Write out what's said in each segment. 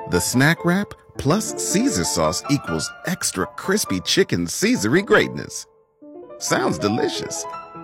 The snack wrap plus Caesar sauce equals extra crispy chicken Caesar-y greatness. Sounds delicious.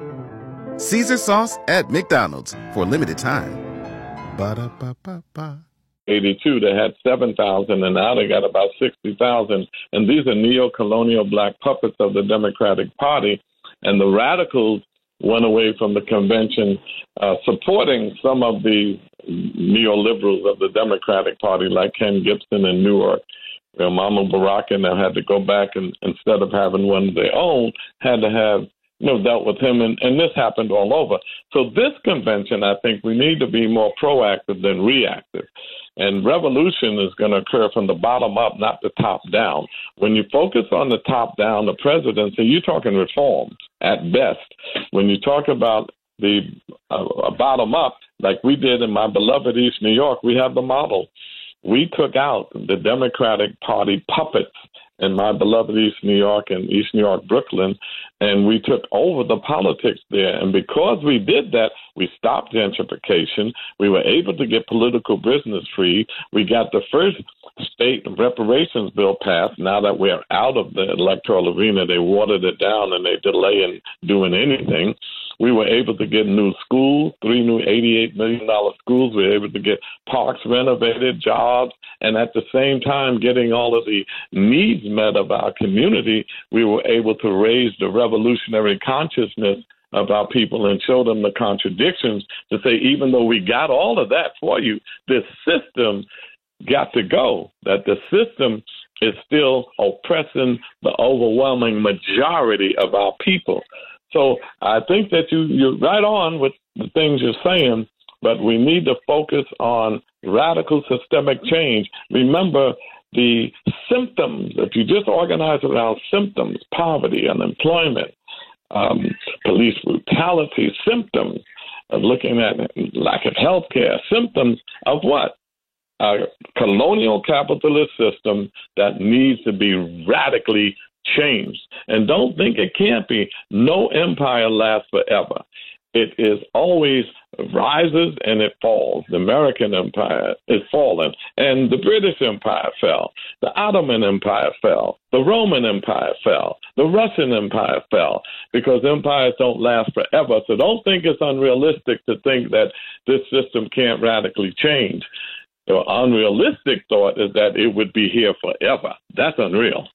Caesar sauce at McDonald's for a limited time. Ba-da-ba-ba-ba. 82, they had 7,000, and now they got about 60,000. And these are neo-colonial black puppets of the Democratic Party. And the radicals went away from the convention supporting some of the neoliberals of the Democratic Party, like Ken Gibson in Newark. Mama Baraka now had to go back and instead of having one of their own, had to have dealt with him, and this happened all over. So this convention, I think we need to be more proactive than reactive. And revolution is going to occur from the bottom up, not the top down. When you focus on the top down, the presidency, you're talking reforms at best. When you talk about the bottom up, like we did in my beloved East New York, we have the model. We took out the Democratic Party puppets in my beloved East New York and East New York, Brooklyn, and we took over the politics there. And because we did that, we stopped gentrification. We were able to get political business free. We got the first state reparations bill passed. Now that we're out of the electoral arena, they watered it down and they delay in doing anything. We were able to get new schools, 3 new $88 million schools. We were able to get parks renovated, jobs, and at the same time getting all of the needs met of our community. We were able to raise the revolutionary consciousness of our people and show them the contradictions to say, even though we got all of that for you, this system got to go, that the system is still oppressing the overwhelming majority of our people. So I think that you're right on with the things you're saying, but we need to focus on radical systemic change. Remember the symptoms. If you just organize around symptoms, poverty, unemployment, police brutality, symptoms of looking at lack of health care, symptoms of what? A colonial capitalist system that needs to be radically changed. And don't think it can't be. No empire lasts forever. It is always rises and it falls. The American Empire is fallen, and the British Empire fell. The Ottoman Empire fell. The Roman Empire fell. The Russian Empire fell, because empires don't last forever. So don't think it's unrealistic to think that this system can't radically change. The unrealistic thought is that it would be here forever. That's unreal.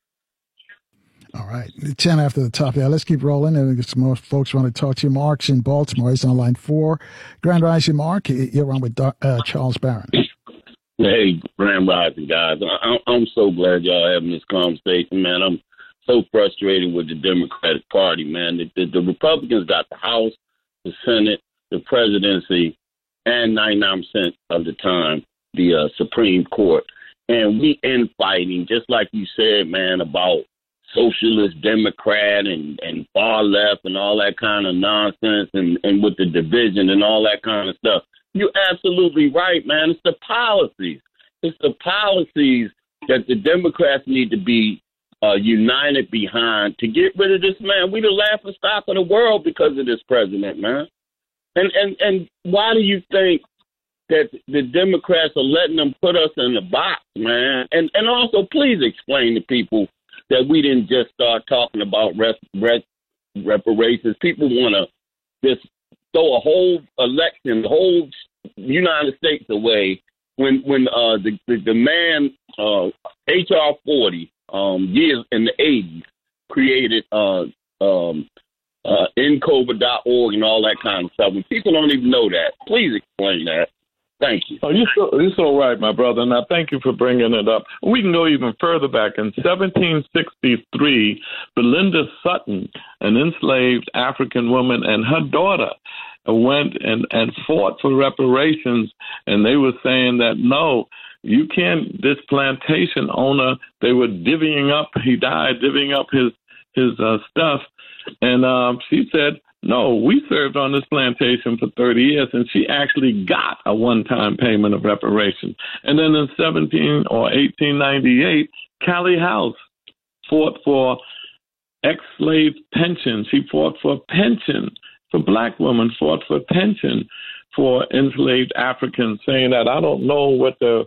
All right. 10 after the top. Yeah, let's keep rolling. And some more folks want to talk to you. Mark's in Baltimore. He's on line 4. Grand Rising, Mark. You're on with Charles Barron. Hey, Grand Rising, guys. I'm so glad y'all having this conversation, man. I'm so frustrated with the Democratic Party, man. The Republicans got the House, the Senate, the presidency, and 99% of the time, the Supreme Court. And we infighting, just like you said, man, about socialist Democrat and far left and all that kind of nonsense and with the division and all that kind of stuff. You're absolutely right, man. It's the policies. It's the policies that the Democrats need to be united behind to get rid of this man. We the laughing stock of the world because of this president, man. And why do you think that the Democrats are letting them put us in the box, man? And also, please explain to people that we didn't just start talking about reparations. People want to just throw a whole election, the whole United States away when the man HR 40 years in the 80s created Endcover.org and all that kind of stuff. And people don't even know that. Please explain that. Thank you. Oh, you're so right, my brother, and I thank you for bringing it up. We can go even further back. In 1763, Belinda Sutton, an enslaved African woman, and her daughter went and fought for reparations, and they were saying that, no, you can't, this plantation owner, they were divvying up, he died, divvying up his stuff, and she said, no, we served on this plantation for 30 years, and she actually got a one-time payment of reparations. And then in 1898, Callie House fought for ex-slave pension. She fought for pension for black women, fought for pension for enslaved Africans, saying that I don't know what the